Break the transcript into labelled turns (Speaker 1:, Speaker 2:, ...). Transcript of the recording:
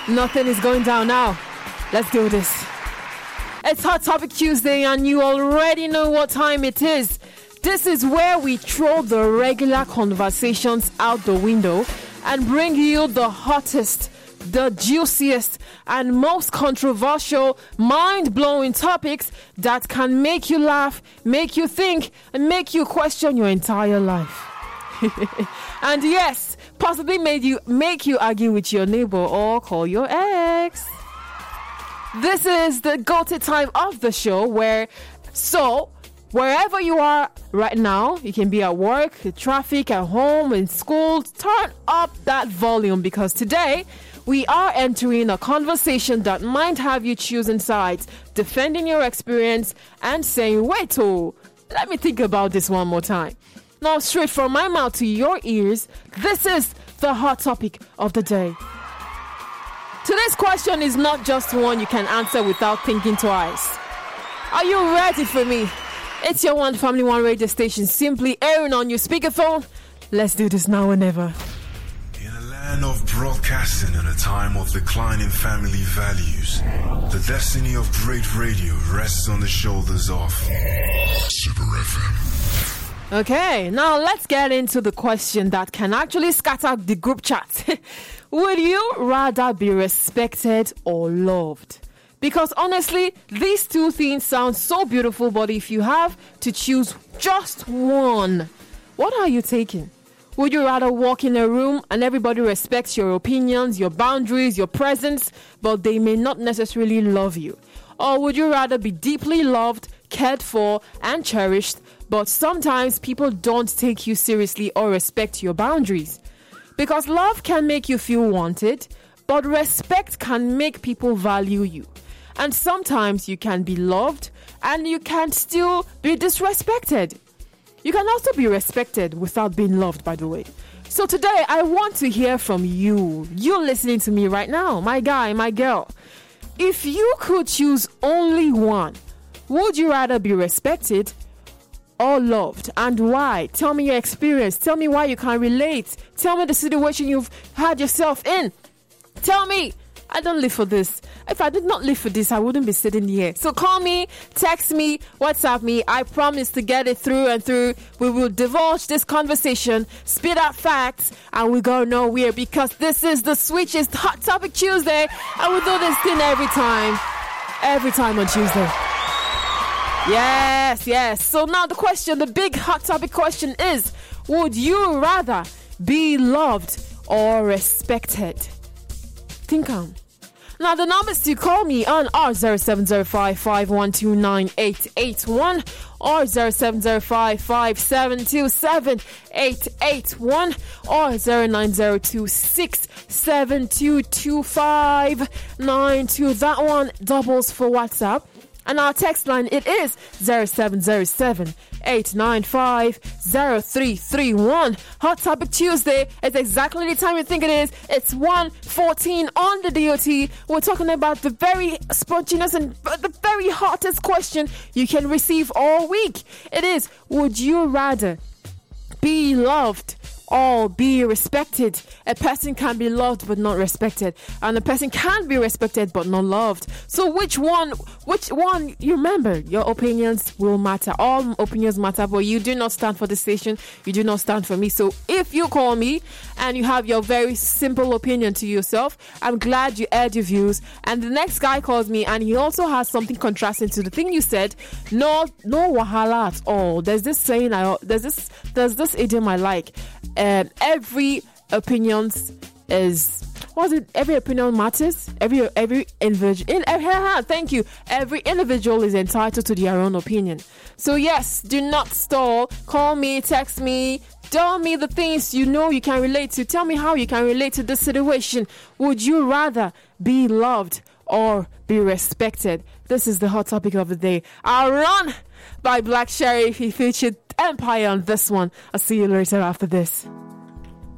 Speaker 1: Nothing is going down now. Let's do this. It's Hot Topic Tuesday and you already know what time it is. This is where we throw the regular conversations out the window and bring you the hottest, the juiciest, and most controversial, mind-blowing topics that can make you laugh, make you think, and make you question your entire life. And yes, possibly make you argue with your neighbor or call your ex. This is the go-to time of the show wherever you are right now, you can be at work, traffic, at home, in school, turn up that volume because today we are entering a conversation that might have you choosing sides, defending your experience and saying, wait, let me think about this one more time. Now, straight from my mouth to your ears, this is the hot topic of the day. Today's question is not just one you can answer without thinking twice. Are you ready for me? It's your One Family One radio station simply airing on your speakerphone. Let's do this now or never.
Speaker 2: In a land of broadcasting and a time of declining family values, the destiny of great radio rests on the shoulders of Super FM.
Speaker 1: Okay, now let's get into the question that can actually scatter the group chat. Would you rather be respected or loved? Because honestly, these two things sound so beautiful, but if you have to choose just one, what are you taking? Would you rather walk in a room and everybody respects your opinions, your boundaries, your presence, but they may not necessarily love you? Or would you rather be deeply loved, cared for, and cherished, but sometimes people don't take you seriously or respect your boundaries? Because love can make you feel wanted, but respect can make people value you. And sometimes you can be loved and you can still be disrespected. You can also be respected without being loved, by the way. So today I want to hear from you. You listening to me right now, my guy, my girl. If you could choose only one, would you rather be respected or loved, and why? Tell me your experience. Tell me why you can't relate. Tell me the situation you've had yourself in. Tell me. I don't live for this. If I did not live for this, I wouldn't be sitting here. So call me, text me, WhatsApp me. I promise to get it through and through. We will divulge this conversation, spit out facts, and we go nowhere because this is the sweetest Hot Topic Tuesday, and we do this thing every time on Tuesday. Yes. So now the big Hot Topic question is, would you rather be loved or respected? Think on. Now the numbers to call me on are 0705-512-9881 or 0705-5727-881 or 0902-672-2592. That one doubles for WhatsApp. And our text line, it is 0707-895-0331. Hot Topic Tuesday is exactly the time you think it is. It's 1:14 on the DOT. We're talking about the very spontaneous and the very hottest question you can receive all week. It is, would you rather be loved or be respected? A person can be loved but not respected, and a person can be respected but not loved. So which one, you remember, your opinions will matter. All opinions matter, but you do not stand for the station. You do not stand for me. So if you call me and you have your very simple opinion to yourself, I'm glad you aired your views. And the next guy calls me and he also has something contrasting to the thing you said. No wahala at all. There's this saying, there's this idiom I like. Every opinion matters. Every individual. Thank you. Every individual is entitled to their own opinion. So yes, do not stall. Call me, text me. Tell me the things you know you can relate to. Tell me how you can relate to this situation. Would you rather be loved or be respected? This is the hot topic of the day. I'll Run by Black Sherry. He featured Empire on this one. I'll see you later after this.